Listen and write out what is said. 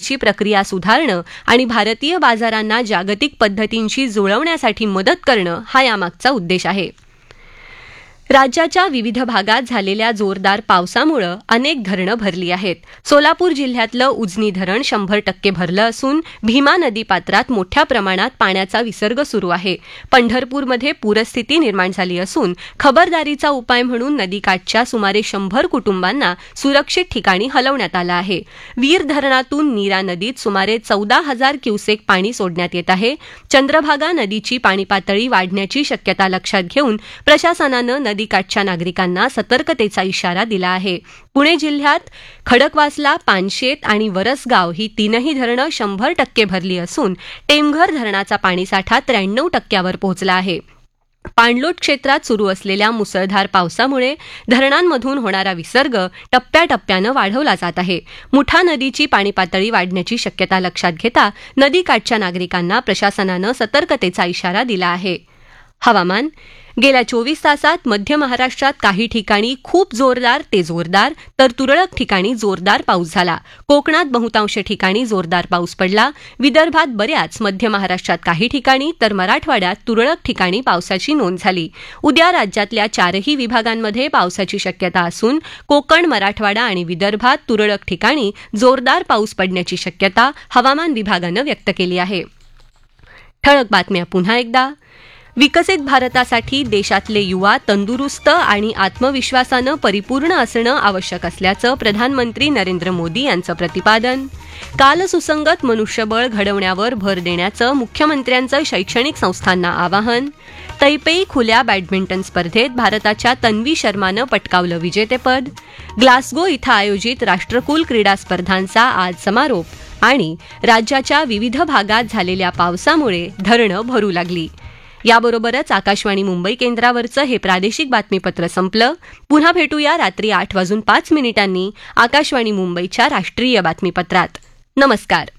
निर्मितीची प्रक्रिया सुधारणं आणि भारतीय बाजारांना जागतिक पद्धतींशी जुळवण्यासाठी मदत करणं हा यामागचा उद्देश आहे. राज्याच्या विविध भागात झालेल्या जोरदार पावसामुळे अनेक धरणं भरली आहेत. सोलापूर जिल्ह्यातलं उजनी धरण 100% भरलं असून भीमा नदी पात्रात मोठ्या प्रमाणात पाण्याचा विसर्ग सुरू आहे. पंढरपूरमध्ये पूरस्थिती निर्माण झाली असून खबरदारीचा उपाय म्हणून नदीकाठच्या सुमारे 100 कुटुंबांना सुरक्षित ठिकाणी हलवण्यात आलं आहे. वीर धरणातून नीरा नदीत सुमारे 14,000 क्युसेक पाणी सोडण्यात येत आहे. चंद्रभागा नदीची पाणी पातळी वाढण्याची शक्यता लक्षात घेऊन प्रशासनानं नदीकाठच्या नागरिकांना सतर्कतेचा इशारा दिला आहे. पुणे जिल्ह्यात खडकवासला, पानशेत आणि वरसगाव ही तीनही धरणं 100% भरली असून टेमघर धरणाचा पाणीसाठा 93% पोहोचला आहे. पाणलोट क्षेत्रात सुरू असलेल्या मुसळधार पावसामुळे धरणांमधून होणारा विसर्ग टप्प्याटप्प्यानं वाढवला जात आहे. मुठा नदीची पाणी पातळी वाढण्याची शक्यता लक्षात घेता नदीकाठच्या नागरिकांना प्रशासनानं सतर्कतेचा इशारा दिला आहे. हवामान. गेल्या 24 तासात मध्य महाराष्ट्रात काही ठिकाणी खूप जोरदार ते जोरदार तर तुरळक ठिकाणी जोरदार पाऊस झाला. कोकणात बहुतांश ठिकाणी जोरदार पाऊस पडला. विदर्भात बऱ्याच, मध्य महाराष्ट्रात काही ठिकाणी तर मराठवाड्यात तुरळक ठिकाणी पावसाची नोंद झाली. उद्या राज्यातल्या 4ही विभागांमध्ये पावसाची शक्यता असून कोकण, मराठवाडा आणि विदर्भात तुरळक ठिकाणी जोरदार पाऊस पडण्याची शक्यता हवामान विभागानं व्यक्त केली आहे. ठळक बातम्या पुन्हा एकदा. विकसित भारतासाठी देशातले युवा तंदुरुस्त आणि आत्मविश्वासानं परिपूर्ण असणं आवश्यक असल्याचं प्रधानमंत्री नरेंद्र मोदी यांचं प्रतिपादन. कालसुसंगत मनुष्यबळ घडवण्यावर भर देण्याचं मुख्यमंत्र्यांचं शैक्षणिक संस्थांना आवाहन. तैपेई खुल्या बॅडमिंटन स्पर्धेत भारताच्या तन्वी शर्मानं पटकावलं विजेतेपद. ग्लासगो इथं आयोजित राष्ट्रकुल क्रीडा स्पर्धांचा आज समारोप आणि राज्याच्या विविध भागात झालेल्या पावसामुळे धरणं भरू लागली. याबरोबरच आकाशवाणी मुंबई केंद्रावरचं हे प्रादेशिक बातमीपत्र संपलं. पुन्हा भेटूया रात्री 8:05 आकाशवाणी मुंबईच्या राष्ट्रीय बातमीपत्रात. नमस्कार.